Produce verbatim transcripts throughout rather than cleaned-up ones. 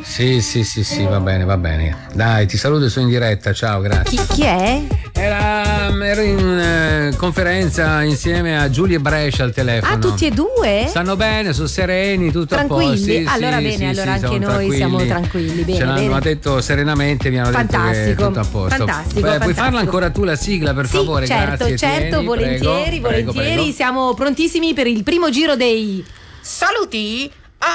Sì, sì, sì, sì, va bene, va bene. Dai, ti saluto, sono in diretta, ciao, grazie. Chi, chi è? Era, ero in eh, conferenza insieme a Giulia e Brescia al telefono. Ah, tutti e due? Stanno bene, sono sereni, tutto tranquilli? a posto. Sì, allora sì, bene, sì, allora sì, anche noi siamo tranquilli. Bene, Ce l'hanno bene. detto serenamente, mi hanno fantastico, detto che è tutto a posto. Fantastico, Beh, puoi fantastico. farla ancora tu la sigla, per sì, favore? Certo, Grazie. certo, Tieni, volentieri, prego, volentieri. prego, prego. Siamo prontissimi per il primo giro dei saluti a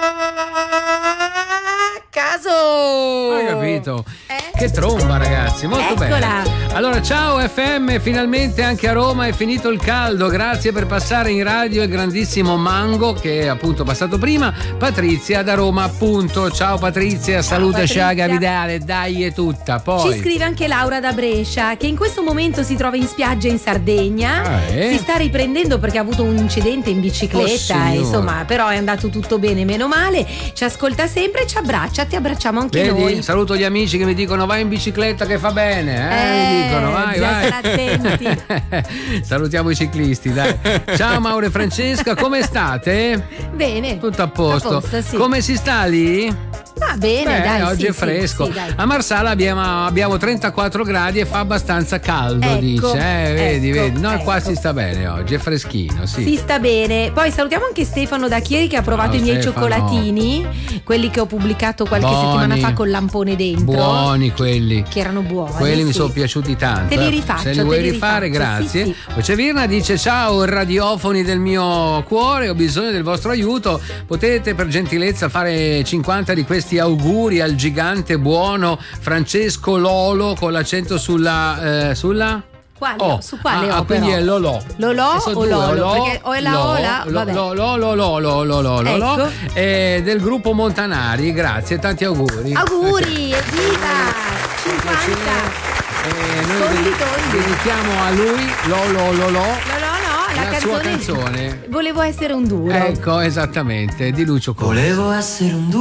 caso. Hai capito? Eh? Che tromba, ragazzi, molto Eccola. bene. Allora, ciao F M, finalmente anche a Roma è finito il caldo. Grazie per passare in radio il grandissimo Mango che è appunto passato prima. Patrizia da Roma, appunto. Ciao Patrizia, Ciao, saluta Patrizia. Sciaga Vidale, dai è tutta. Poi Ci scrive anche Laura da Brescia che in questo momento si trova in spiaggia in Sardegna. Ah, eh? Si sta riprendendo perché ha avuto un incidente in bicicletta, Oh, signora. insomma, però è andato tutto bene, meno male. Ci ascolta sempre e ci abbraccia, ti abbracciamo anche Vedi? noi. Saluto gli amici che mi dicono vai in bicicletta che fa bene, eh? Eh, mi dicono vai, bisogna vai. stare attenti. Salutiamo i ciclisti, dai. Ciao Mauro e Francesca, come state? Bene. Tutto a posto. A posto, sì. Come si sta lì? Va bene, Beh, dai. oggi sì, è sì, fresco. sì, dai. A Marsala abbiamo, abbiamo trentaquattro gradi e fa abbastanza caldo, Ecco, dice. Eh, vedi, ecco, vedi. No, ecco. qua si sta bene oggi, è freschino, sì. Si sta bene. Poi salutiamo anche Stefano da Chieri che ha provato Ciao, i miei Stefano. cioccolatini, quelli che ho pubblicato qualche Buoni. settimana fa col lampone dentro. Buoni quelli. Che erano buoni. Quelli mi sì. sono piaciuti tanto. Te li eh. rifaccio, Se li te vuoi li rifare, rifaccio, grazie. sì, sì. Poi c'è Virna, dice ciao radiofoni del mio cuore, ho bisogno del vostro aiuto. Potete per gentilezza fare cinquanta di questi auguri al gigante buono Francesco Lolo con l'accento sulla eh, sulla Quale? Oh, Su quale ah, ho ah, quindi però? è Lolò. Lolò E sono o due, Lolo? Perché o è la Lo, o la, Lo, vabbè. Lo, Lo, Lo, Lo, Lo, Lo, Lo, Lo, Lo, Ecco. eh, del gruppo Montanari, grazie, tanti auguri. Auguri, evviva! cinquanta! Eh, noi Tondi, dedi- tondi. dedichiamo a lui Lo, Lo, Lo, Lo, No, no, no, la, la sua canzone. canzone. Volevo essere un duro. Ecco, esattamente, di Lucio Corsi. Volevo essere un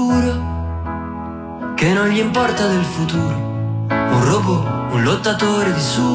duro che non gli importa del futuro, un robot, un lottatore di su